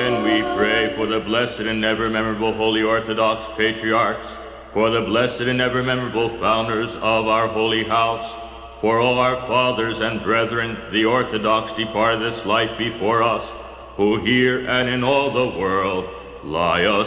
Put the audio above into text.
And we pray for the blessed and ever memorable Holy Orthodox Patriarchs, for the blessed and ever memorable founders of our holy house, for all our fathers and brethren, the Orthodox depart this life before us, who here and in all the world lie